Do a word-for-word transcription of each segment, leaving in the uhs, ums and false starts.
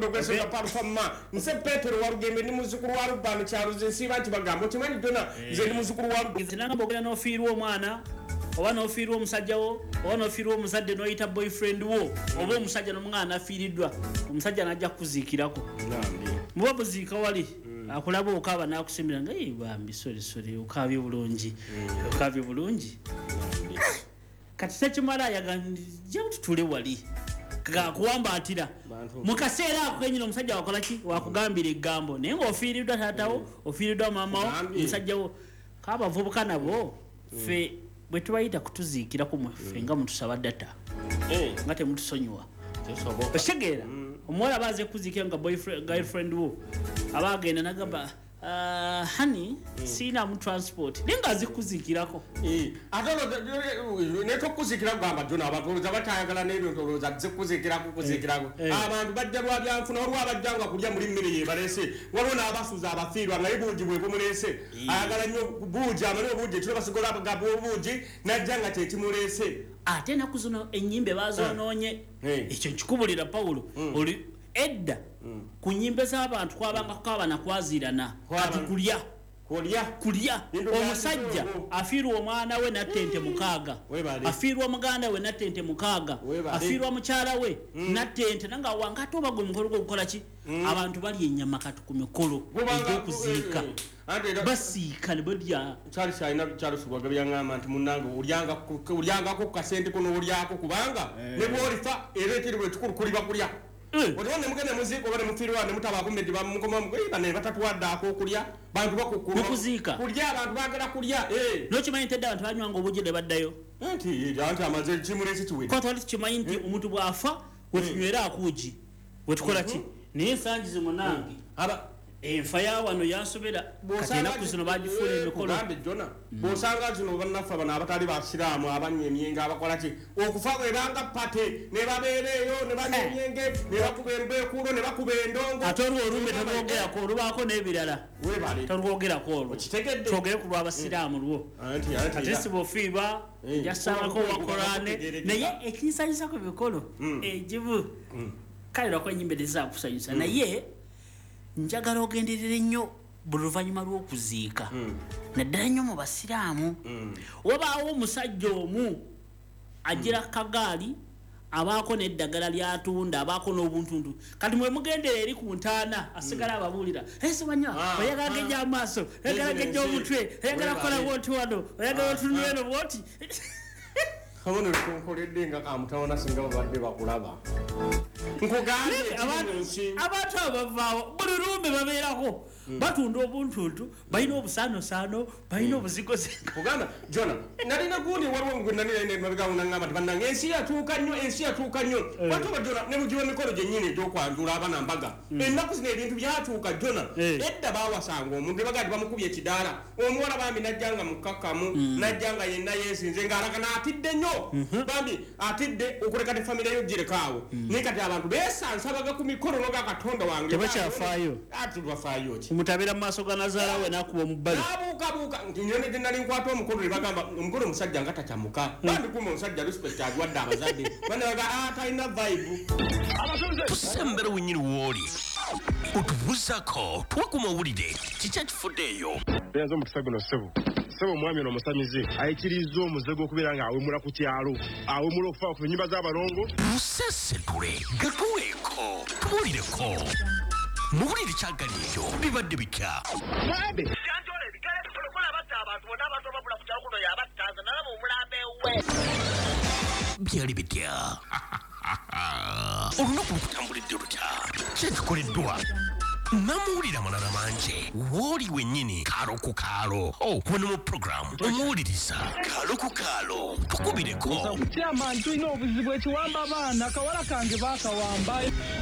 mukondo kwese ka parfama nse Petero warugembe ni muzukuru wa rubano cyaruze siba kibagambo kimanyi dona nze ni muzukuru wa izinanga bogera no fiirwa omwana oba no fiirwa omusajja wo oba no fiirwa omuzadde no yita boyfriend wo oba omusajja n'omwana afiiriddwa omusajja najja kuziikirako muba buzika wali akulaba okaba nakusimbira nga eh bambi sorry sorry okabye bulungi okabye bulungi kati tekimala yaganja tutule wali ka kuwamba atira mukaseera akukenyina omusajja wakola ki wakugambira egambo naye nga ofiiriddwa taatawo ofiiriddwa mamawo omusajja wo kaba vubuka nabo fe bwe tubayita kutuziikira kumwe fe nga mutusaba data nga temutusonyiwa otegeera omuwala baze kuziikira nga boyfriend girlfriend wo abagenda nagamba Uh, honey, mm. sina mu transport. Nenga azikuzikirako. Eh, atolo neto kuzikira gamba jona abantu zabatayagala nebyo ntoloza zikuzikirako kuzikirako. Abantu bajja lwa byanfuna olwa abajjanga kulya muri mmere ye balese. Walona abasuza abafiirwa nga ibuji bwe kumulese. Ayagala nnyo buji amane buji tulo basigola abagabo buji najjanga kye kimulese. Ate nakuzuno enyimbe bazononye. Ekyo nkikubulira Paulo. Oli edda mm. kunyimbe z'abantu kwabanga kwabana kwazirana ati kulya kulya kulya omusajja afiirwa omwana we nattente mukaaga afiirwa muganda we nattente mukaaga afiirwa mukyala we mm. nattente nanga wangato bagwe mukolo gwo kukola ki mm. abantu bali ennyama katu ku mikolo egy'okuziika basiika ne badya kyali kyalina kyalo subwaga byangamba nti munnange olyanga olyanga ko kasente kuno olyako kubanga ne bwolifa ereetirwe tukulu kuliba kulya Odone mugene muziko bale mufirwa ne mutaba kumedi ba mukoma mukoyiba ne batatuwadda akokulya bantu bakukulu kuzika kulya abantu bagala kulya eh no kimanyi tedda abantu banywanga obujje baddayo anti anti amaze kimulesi kiwe ko twali kimanyi nti omuntu bwafa wetunywera akuji wetukola ki ne sanjize munangi aba enfa ya wano yasobera katena kuzino bagifuna emikolo bambe jona bosanga zino banafa bana abatali basiramu abanye emyenga abakola ki okufa kwe banga pate ne babereyo ne banye emyenge ne bakubembe kulo ne bakubendongo atoro orume tabogera ko rubako nebirala we bali tarwogera ko ro kitegedde togere ku abasiramu ruwo anti anti atesi bofiba yasanga ko wakorane naye ekisanyisa ko bikolo ejibu kale ko nyimbere za kusanyisa naye njagala ogenderere nnyo buluvanyuma lw'okuziika naddala nnyo mu basiraamu wabaawo omusajja omu agira kagaali abaako n'eddagala lyatunda abaako n'obuntuntu kati mwe mugendera eri ku ntaana asigala ababuulira esibanya oyagala gejja amaaso oyagala gejja omutwe oyagala kukola bwoti wano oyagala otunula eno bwoti kamono konkoledde nga kamutawana singa babadde bakulaba nkugambe abantu abavaawo buli lume babeerako batunda obuntuntu balina obusaanosaano balina obuzigozigo kugamba jona nalina gundi waliwo ngwe nalinagamagamba tibannanga ensi yatuuka nnyo ensi yatuuka nnyo batuba jona ne mugiwa emikolo gyennyini egy'okwanjula abana mbaga ennaku zino ebintu byatuuka jona edda baawasanga omuntu ebagati bamukubye ekidaala omuwala bambi najjanga mukakamu najjanga yenna yeesinze ng'alagana atidde nnyo bambi atidde okuleka ne famire yo girekaawo naye kati abantu beesansabaga ku mikolo n'ogakatonda wange tebakyafaayo ati bafaayo ki mutabira mu maaso ga Nazaala we n'akuba omubbali abuukabuuka nti nyone gye nali nkwata omukolo ne bagamba omukolo omusajja nga takyamuka bandi kuma omusajja respect alwadde abazadde bandi baga atalina vibe tusembera wenyini wooli otubuzako tuwa ku mawulire kiki ekifuddeeyo eyaza omukisa guno ssebo ssebo omwami ono omusamize ayikiriza omuze gw'okubeera ng'awemula ku kyalo awemula okufa ku nnyumba z'abalongo musesetule gatuweeko tubuulireko mubulire kyagali ekyo bibadde bitya mabe Janjole bikale tukola batta abantu bonna abantu babula ku kyalo kuno yabattaza nalaba omulambe we byali bitya olunaku lukutambulidde lutya kyekikoleddwa namuwulira amalala mangi wooli wennyini kaalo ku kaalo wano mu puroguramu omuwuliriza kaalo ku kaalo tukubireko kyama tulina obuzibu ekiwamba abaana akawala kange baakawamba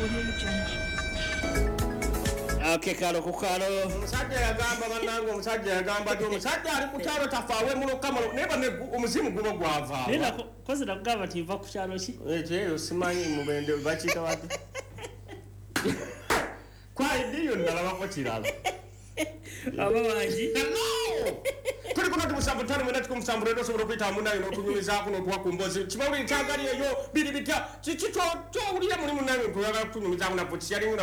Okay, kalo kukalo omusajja yagamba bannange omusajja yagamba ti omusajja ali ku kyalo tafaawe mulo kamalo naye bane omuzimu guba gwava nena kozi nakugamba ti nva ku kyalo ki ekyo simanyi mubende bakiyita bati kwaidiyo ndalabako kirala ababangi tuli kuno tumusambu tano mwena tikumusambu redo sobola okuyita munayo n'otunyumizaako n'otuwa ku mbozi kimawulire kyagali eyo biri bitya kiki kyowulira mulimu nayo ntuyagala kutunyumizaako nabwo kikyalimu